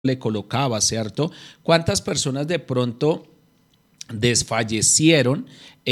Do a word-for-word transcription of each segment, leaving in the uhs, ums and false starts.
le colocaba, ¿cierto? ¿Cuántas personas de pronto desfallecieron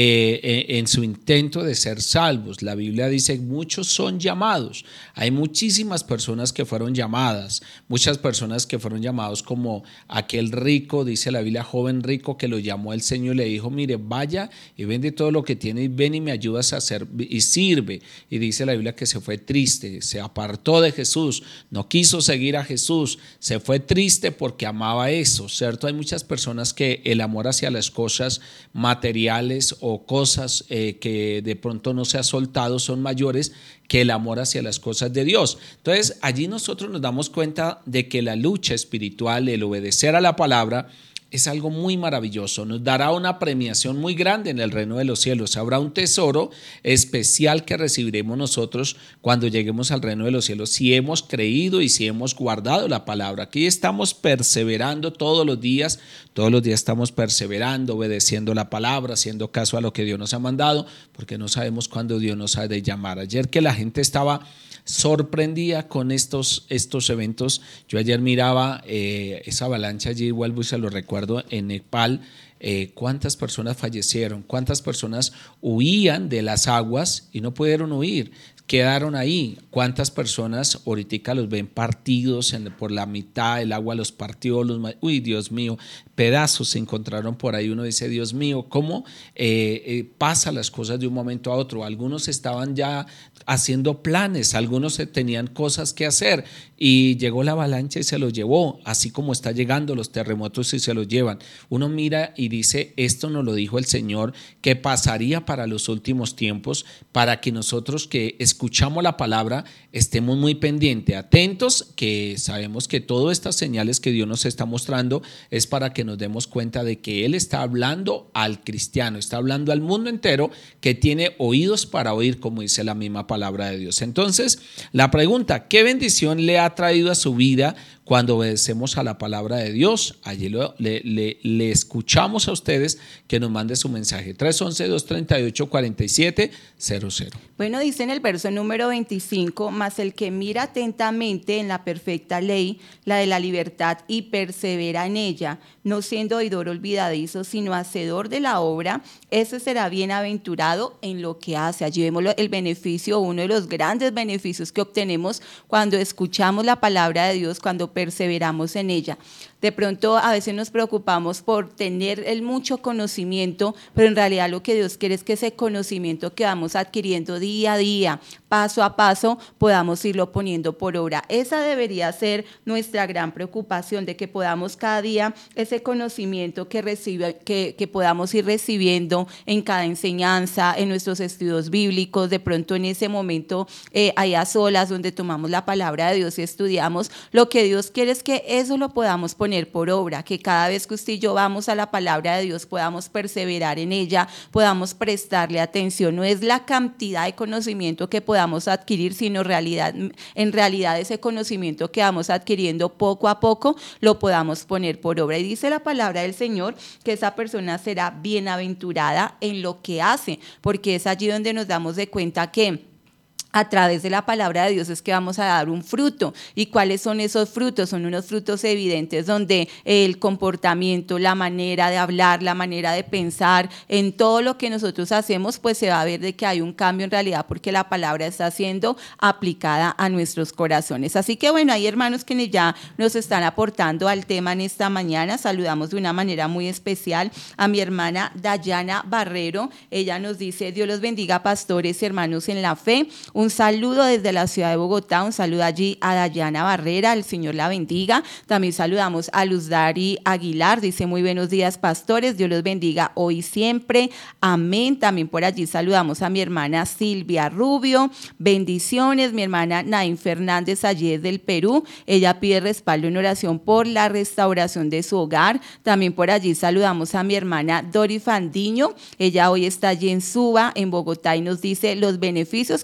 eh, en su intento de ser salvos? La Biblia dice, muchos son llamados. Hay muchísimas personas que fueron llamadas, muchas personas que fueron llamados como aquel rico, dice la Biblia, joven rico que lo llamó el Señor y le dijo, mire, vaya y vende todo lo que tiene y ven y me ayudas a hacer y sirve. Y dice la Biblia que se fue triste, se apartó de Jesús, no quiso seguir a Jesús, se fue triste porque amaba eso, ¿cierto? Hay muchas personas que el amor hacia las cosas materiales o cosas eh, que de pronto no se ha soltado son mayores que el amor hacia las cosas de Dios. Entonces allí nosotros nos damos cuenta de que la lucha espiritual, el obedecer a la palabra, es algo muy maravilloso, nos dará una premiación muy grande en el reino de los cielos. Habrá un tesoro especial que recibiremos nosotros cuando lleguemos al reino de los cielos, si hemos creído y si hemos guardado la palabra. Aquí estamos perseverando todos los días, todos los días estamos perseverando, obedeciendo la palabra, haciendo caso a lo que Dios nos ha mandado, porque no sabemos cuándo Dios nos ha de llamar. Ayer que la gente estaba sorprendida con estos, estos eventos, yo ayer miraba eh, esa avalancha allí, vuelvo y se lo recuerdo, en Nepal, eh, cuántas personas fallecieron, cuántas personas huían de las aguas y no pudieron huir, quedaron ahí. ¿Cuántas personas ahorita los ven partidos en, por la mitad, el agua los partió, los, uy, Dios mío, pedazos se encontraron por ahí? Uno dice, Dios mío, ¿cómo eh, eh, pasa las cosas de un momento a otro? Algunos estaban ya haciendo planes, algunos tenían cosas que hacer y llegó la avalancha y se los llevó, así como está llegando los terremotos y se los llevan. Uno mira y dice, esto nos lo dijo el Señor, que pasaría para los últimos tiempos, para que nosotros que escuchamos la palabra estemos muy pendientes, atentos, que sabemos que todas estas señales que Dios nos está mostrando es para que nos demos cuenta de que Él está hablando al cristiano, está hablando al mundo entero que tiene oídos para oír, como dice la misma palabra de Dios. Entonces, la pregunta, ¿qué bendición le ha traído a su vida cuando obedecemos a la palabra de Dios? Allí lo, le, le, le escuchamos a ustedes que nos mande su mensaje. tres once, dos treinta y ocho, cuarenta y siete cero cero. Bueno, dice en el verso número veinticinco, mas el que mira atentamente en la perfecta ley, la de la libertad, y persevera en ella, no siendo oidor olvidadizo, sino hacedor de la obra, ese será bienaventurado en lo que hace. Allí vemos el beneficio, uno de los grandes beneficios que obtenemos cuando escuchamos la palabra de Dios, cuando perseveramos en ella. De pronto a veces nos preocupamos por tener el mucho conocimiento, pero en realidad lo que Dios quiere es que ese conocimiento que vamos adquiriendo día a día, paso a paso, podamos irlo poniendo por obra. Esa debería ser nuestra gran preocupación, de que podamos cada día ese conocimiento que, recibe, que, que podamos ir recibiendo en cada enseñanza, en nuestros estudios bíblicos, de pronto en ese momento eh, ahí a solas donde tomamos la palabra de Dios y estudiamos. Lo que Dios quiere es que eso lo podamos poner por obra, que cada vez que usted y yo vamos a la palabra de Dios podamos perseverar en ella, podamos prestarle atención. No es la cantidad de conocimiento que podamos adquirir, sino realidad, en realidad ese conocimiento que vamos adquiriendo poco a poco lo podamos poner por obra. Y dice la palabra del Señor que esa persona será bienaventurada en lo que hace, porque es allí donde nos damos de cuenta que a través de la palabra de Dios es que vamos a dar un fruto. ¿Y cuáles son esos frutos? Son unos frutos evidentes donde el comportamiento, la manera de hablar, la manera de pensar, en todo lo que nosotros hacemos, pues se va a ver de que hay un cambio en realidad, porque la palabra está siendo aplicada a nuestros corazones. Así que bueno, hay hermanos que ya nos están aportando al tema en esta mañana. Saludamos de una manera muy especial a mi hermana Dayana Barrero. Ella nos dice, Dios los bendiga, pastores y hermanos en la fe. Un saludo desde la ciudad de Bogotá, un saludo allí a Dayana Barrera, el Señor la bendiga. También saludamos a Luzdari Aguilar, dice muy buenos días pastores, Dios los bendiga hoy y siempre, amén. También por allí saludamos a mi hermana Silvia Rubio, bendiciones. Mi hermana Naín Fernández allí desde el Perú, ella pide respaldo en oración por la restauración de su hogar. También por allí saludamos a mi hermana Dori Fandiño, ella hoy está allí en Suba, en Bogotá, y nos dice los beneficios que obtiene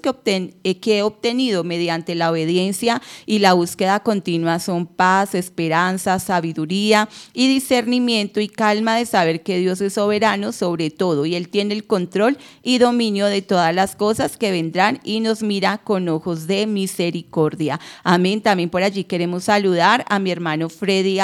obten, eh, que he obtenido mediante la obediencia y la búsqueda continua son paz, esperanza, sabiduría y discernimiento y calma de saber que Dios es soberano sobre todo y Él tiene el control y dominio de todas las cosas que vendrán y nos mira con ojos de misericordia. Amén. También por allí queremos saludar a mi hermano Freddy